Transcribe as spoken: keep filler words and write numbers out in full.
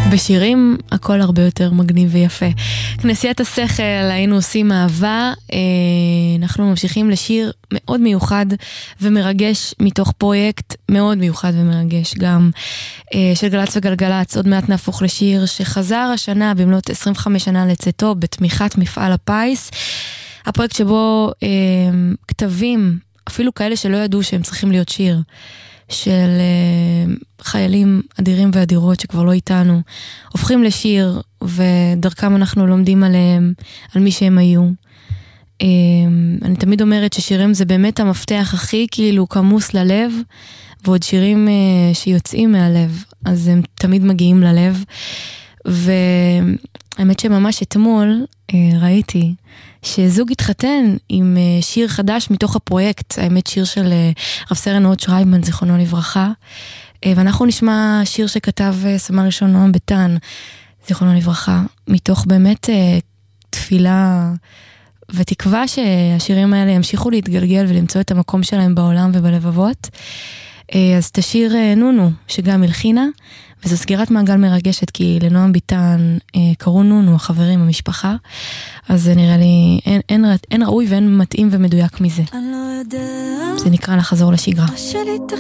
בשירים הכל הרבה יותר מגניב ויפה. כנסיית השכל, היינו עושים אהבה. אנחנו ממשיכים לשיר מאוד מיוחד ומרגש מתוך פרויקט מאוד מיוחד ומרגש גם של גלץ וגלגלץ. עוד מעט נהפוך לשיר שחזר השנה במלאת עשרים וחמש שנה לצאתו בתמיכת מפעל הפיס. הפרויקט שבו כתבים, אפילו כאלה שלא ידעו שהם צריכים להיות שיר, של uh, חיילים אדירים ואדירות שכבר לא איתנו, הופכים לשיר, ודרכם אנחנו לומדים עליהם, על מי שהם היו. Uh, אני תמיד אומרת ששירים זה באמת המפתח הכי כאילו כמוס ללב, ועוד שירים uh, שיוצאים מהלב, אז הם תמיד מגיעים ללב. והאמת שממש אתמול uh, ראיתי שזוג התחתן עם שיר חדש מתוך הפרויקט, האמת שיר של רב סרן אוהד שרייבמן, זיכרונו לברכה, ואנחנו נשמע שיר שכתב סמל ראשון נועם ביטן, זיכרונו לברכה, מתוך באמת תפילה ותקווה שהשירים האלה ימשיכו להתגלגל ולמצוא את המקום שלהם בעולם ובלבבות. אז תשיר נונו, שגם הלחינה, וזו סגירת מעגל מרגשת, כי לנועם ביטן קראו נונו, החברים, המשפחה, אז זה נראה לי, אין, אין, אין ראוי ואין מתאים ומדויק מזה. זה נקרא לחזור לשגרה.